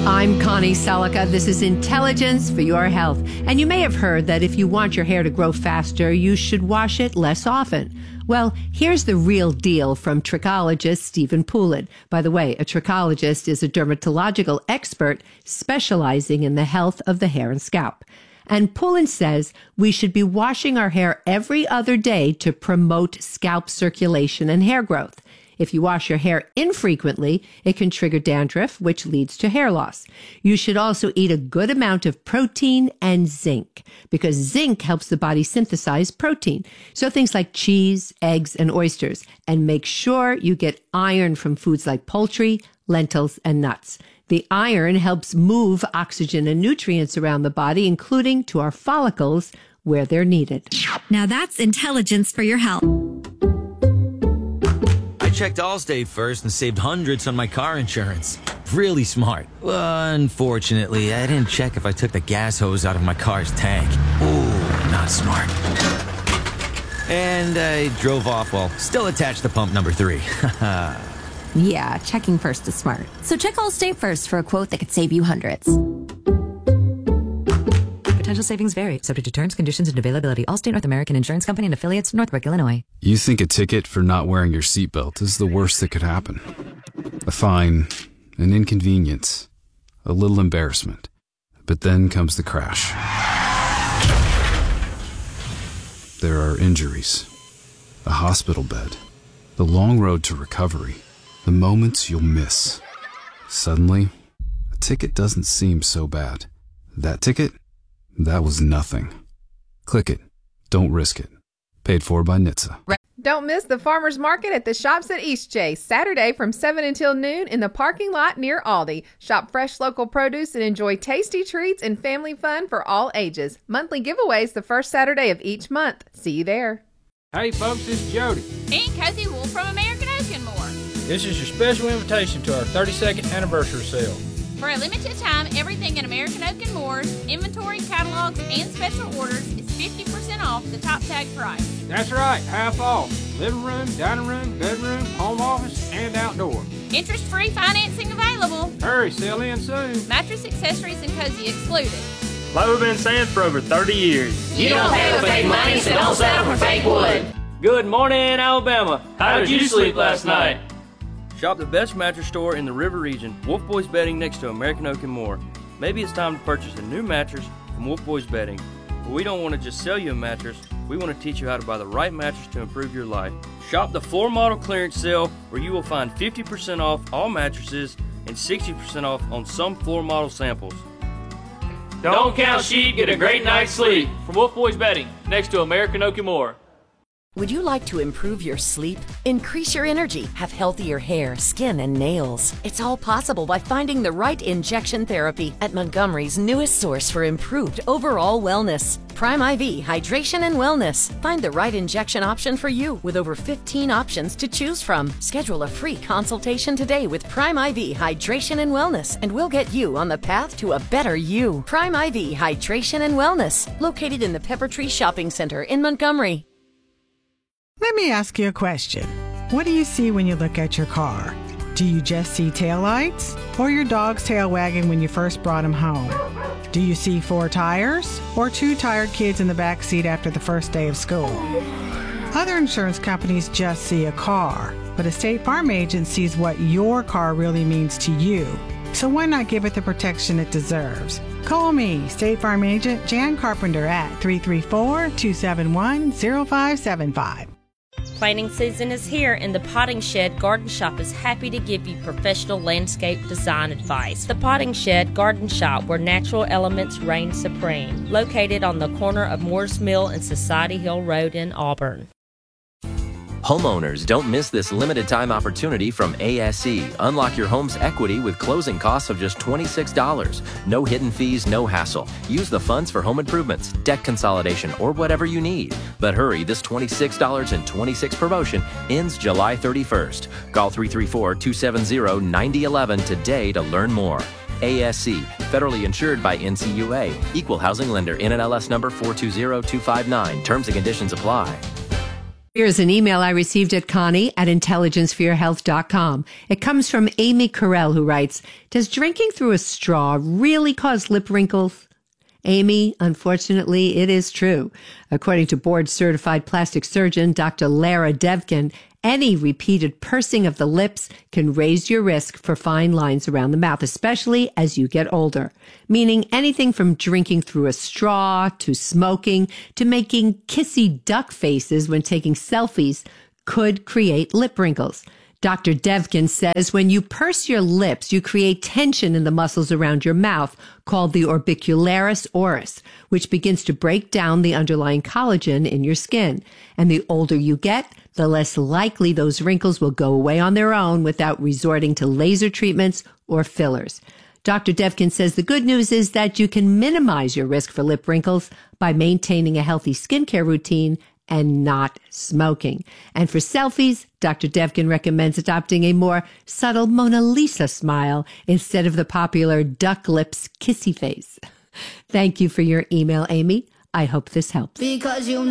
I'm Connie Selica. This is Intelligence for Your Health. And you may have heard that if you want your hair to grow faster, you should wash it less often. Well, here's the real deal from trichologist Stephen Poulin. By the way, a trichologist is a dermatological expert specializing in the health of the hair and scalp. And Poulin says we should be washing our hair every other day to promote scalp circulation and hair growth. If you wash your hair infrequently, it can trigger dandruff, which leads to hair loss. You should also eat a good amount of protein and zinc, because zinc helps the body synthesize protein. So things like cheese, eggs, and oysters. And make sure you get iron from foods like poultry, lentils, and nuts. The iron helps move oxygen and nutrients around the body, including to our follicles where they're needed. Now that's intelligence for your health. I checked Allstate first and saved hundreds on my car insurance. Really smart. Unfortunately, I didn't check if I took the gas hose out of my car's tank. Ooh, not smart. And I drove off while still attached to pump number 3. Yeah, checking first is smart. So check Allstate first for a quote that could save you hundreds. Potential savings vary, subject to terms, conditions, and availability. Allstate North American Insurance Company and affiliates, Northbrook, Illinois. You think a ticket for not wearing your seatbelt is the worst that could happen. A fine, an inconvenience, a little embarrassment. But then comes the crash. There are injuries, a hospital bed, the long road to recovery, the moments you'll miss. Suddenly, a ticket doesn't seem so bad. That ticket? That was nothing. Click it. Don't risk it. Paid for by NHTSA. Don't miss the farmers market at the shops at Eastchase, Saturday from 7 until noon in the parking lot near Aldi. Shop fresh local produce and enjoy tasty treats and family fun for all ages. Monthly giveaways the first Saturday of each month. See you there. Hey folks, this is Jody. And Cozy Wolf from American Oak and More. This is your special invitation to our 32nd anniversary sale. For a limited time, everything in American Oak and Moore's, inventory, catalogs, and special orders is 50% off the top tag price. That's right, half off. Living room, dining room, bedroom, home office, and outdoor. Interest-free financing available. Hurry, sell in soon. Mattress, accessories, and cozy excluded. Like we've been saying for over 30 years. You don't pay with fake money, so don't settle for fake wood. Good morning, Alabama. How did you sleep last night? Shop the best mattress store in the River region, Wolf Boys Bedding next to American Oak and More. Maybe it's time to purchase a new mattress from Wolf Boys Bedding. But we don't want to just sell you a mattress, we want to teach you how to buy the right mattress to improve your life. Shop the floor model clearance sale where you will find 50% off all mattresses and 60% off on some floor model samples. Don't count sheep, get a great night's sleep. From Wolf Boys Bedding, next to American Oak and More. Would you like to improve your sleep, increase your energy, have healthier hair, skin, and nails? It's all possible by finding the right injection therapy at Montgomery's newest source for improved overall wellness. Prime IV Hydration and Wellness. Find the right injection option for you with over 15 options to choose from. Schedule a free consultation today with Prime IV Hydration and Wellness, and we'll get you on the path to a better you. Prime IV Hydration and Wellness, located in the Pepper Tree Shopping Center in Montgomery. Let me ask you a question. What do you see when you look at your car? Do you just see taillights or your dog's tail wagging when you first brought him home? Do you see 4 tires or 2 tired kids in the back seat after the first day of school? Other insurance companies just see a car, but a State Farm agent sees what your car really means to you. So why not give it the protection it deserves? Call me, State Farm agent Jan Carpenter at 334-271-0575. Planting season is here, and the Potting Shed Garden Shop is happy to give you professional landscape design advice. The Potting Shed Garden Shop, where natural elements reign supreme, located on the corner of Moores Mill and Society Hill Road in Auburn. Homeowners, don't miss this limited time opportunity from ASE. Unlock your home's equity with closing costs of just $26. No hidden fees, no hassle. Use the funds for home improvements, debt consolidation, or whatever you need. But hurry, this $26.26 promotion ends July 31st. Call 334-270-9011 today to learn more. ASC, federally insured by NCUA. Equal housing lender, NMLS number 420259. Terms and conditions apply. Here's an email I received at Connie@intelligenceforyourhealth.com. It comes from Amy Carell, who writes, does drinking through a straw really cause lip wrinkles? Amy, unfortunately, it is true. According to board-certified plastic surgeon Dr. Lara Devkin, any repeated pursing of the lips can raise your risk for fine lines around the mouth, especially as you get older. Meaning anything from drinking through a straw, to smoking, to making kissy duck faces when taking selfies could create lip wrinkles. Dr. Devkin says when you purse your lips, you create tension in the muscles around your mouth called the orbicularis oris, which begins to break down the underlying collagen in your skin. And the older you get, the less likely those wrinkles will go away on their own without resorting to laser treatments or fillers. Dr. Devkin says the good news is that you can minimize your risk for lip wrinkles by maintaining a healthy skincare routine and not smoking. And for selfies, Dr. Devkin recommends adopting a more subtle Mona Lisa smile instead of the popular duck lips kissy face. Thank you for your email, Amy. I hope this helps. Because you